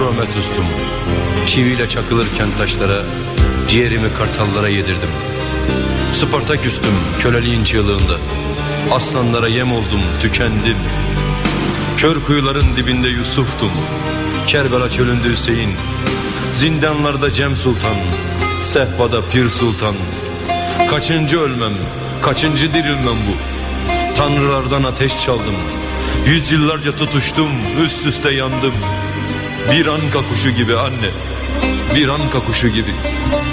Prometheus'tum. Çiviyle çakılırken taşlara, ciğerimi kartallara yedirdim. Spartaküstüm köleliğin çığlığında. Aslanlara yem oldum, tükendim. Kör kuyuların dibinde Yusuf'tum. Kerbela çölünde Hüseyin. Zindanlarda Cem Sultan, sehpada Pir Sultan. Kaçıncı ölmem, kaçıncı dirilmem bu. Tanrılardan ateş çaldım. Yüzyıllarca tutuştum, üst üste yandım. Bir anka kuşu gibi anne, bir anka kuşu gibi.